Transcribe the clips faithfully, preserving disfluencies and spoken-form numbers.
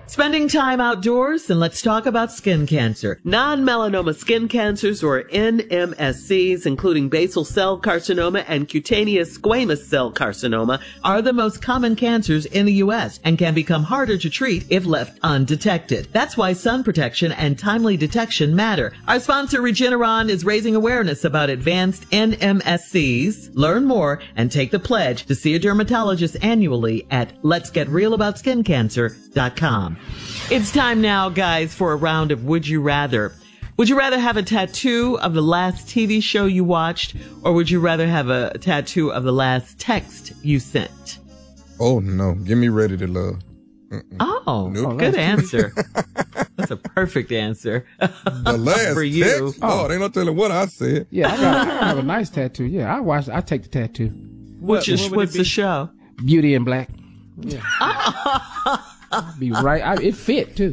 Spending time outdoors, and let's talk about skin cancer. Non-melanoma skin cancers, or N M S Cs, including basal cell carcinoma and cutaneous squamous cell carcinoma, are the most common cancers in the U S and can become harder to treat if left undetected. That's why sun protection and timely detection matter. Our sponsor, Regeneron, is raising awareness about advanced N M S Cs. Learn more and take the pledge to see a dermatologist annually at lets get real about skin cancer dot com. It's time now, guys, for a round of Would You Rather. Would you rather have a tattoo of the last T V show you watched, or would you rather have a tattoo of the last text you sent? Oh, no. Give me Ready to Love. Mm-mm. Oh, nope. Good answer. That's a perfect answer. The last for you. text? Oh, they don't tell what I said. Yeah, I, got, I have a nice tattoo. Yeah, I watch. I take the tattoo. What's, your, what what's the show? Beauty in Black. Yeah. Be right. I, it fit too.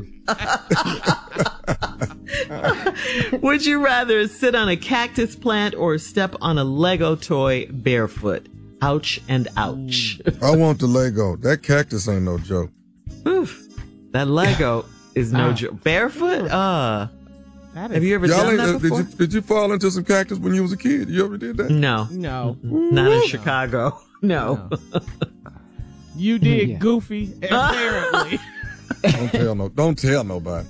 Would you rather sit on a cactus plant or step on a Lego toy barefoot? Ouch and ouch. I want the Lego. That cactus ain't no joke. Oof. That Lego is no uh, joke. Barefoot? Uh. That is, have you ever y'all done that uh, before? Did you, did you fall into some cactus when you was a kid? You ever did that? No. No. Mm-hmm. Not in Chicago. No. no. You did, yeah. Goofy, apparently. Don't tell no. Don't tell nobody.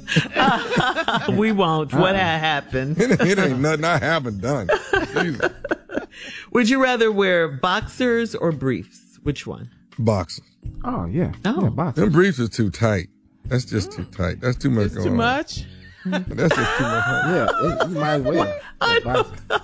We won't. Uh-uh. What had happened? It, it ain't nothing I haven't done. Jesus. Would you rather wear boxers or briefs? Which one? Boxers. Oh yeah. Oh, yeah, boxers. Them briefs are too tight. That's just too tight. That's too much. It's too much. That's just too much. Yeah, it, you might as well. I don't know.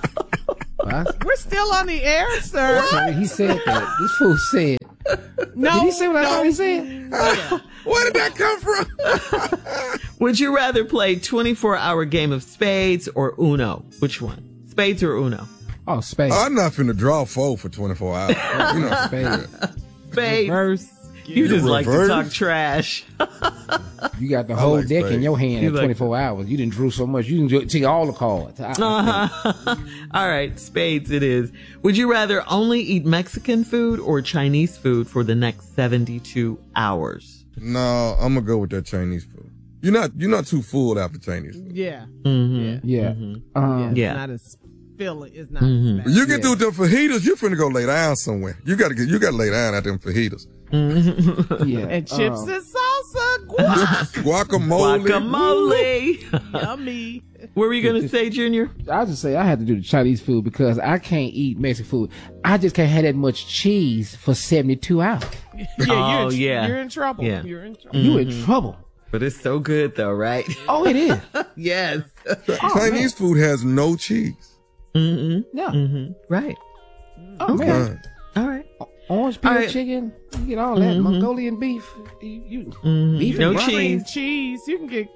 We're still on the air, sir. What? He said that. This fool said. No. Did he say what no. I thought he said? Yeah. Where did that come from? Would you rather play twenty-four hour game of spades or Uno? Which one? Spades or Uno? Oh, spades. I'm not finna draw four for twenty-four hours. You know, spades. Spades. Reverse. You just reverse? like to talk trash. You got the whole like deck spades. in your hand You in like twenty-four hours. You didn't drew so much. You didn't take all the cards. I, Uh-huh. All right, spades it is. Would you rather only eat Mexican food or Chinese food for the next seventy-two hours? No, I'm gonna go with that Chinese food. You're not you're not too full after Chinese food. Yeah. Mm-hmm. Yeah. Mm-hmm. Um, yeah. It's yeah. not as filling. It's not Mm-hmm. as bad. You get Yeah. through them fajitas, you're finna go lay down somewhere. You gotta get you gotta lay down at them fajitas. yeah. And chips um, and salsa. Guac. Guacamole. Guacamole. Yummy. What were you going to say, Junior? I just say I had to do the Chinese food because I can't eat Mexican food. I just can't have that much cheese for seventy-two hours. Yeah, Oh, you're, in, yeah. you're in trouble. Yeah. You're in trouble. You in trouble. But it's so good, though, right? Oh, it is. Yes. Chinese food has no cheese. Mm-hmm. Yeah. Mm-hmm. Right. Oh, Okay. man. All right. Orange peel All right. chicken. You get all that. Mhm. Mongolian beef. You, you Mhm. beef No and rice. cheese. Plain cheese. You can get.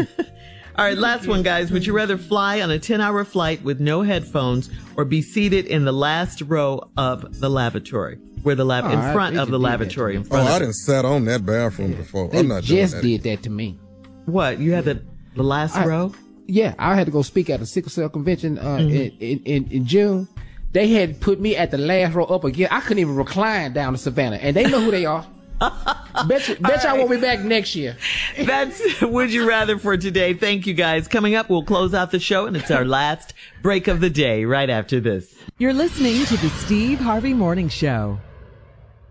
All right, last one, guys. Would you rather fly on a ten-hour flight with no headphones or be seated in the last row of the lavatory? Where the lab Oh, in I- front they of the just did that lavatory, to in me. Oh, front I of didn't sat on that bathroom before. They I'm not doing just that. did that to me. What? You had the the last I- row? Yeah, I had to go speak at a sickle cell convention uh, Mm-hmm. in, in, in, in June. They had put me at the last row up again. I couldn't even recline down to Savannah, and they know who they are. bet you, bet y'all won't be back next year. That's Would You Rather for today. Thank you, guys. Coming up, we'll close out the show, and it's our last break of the day right after this. You're listening to the Steve Harvey Morning Show.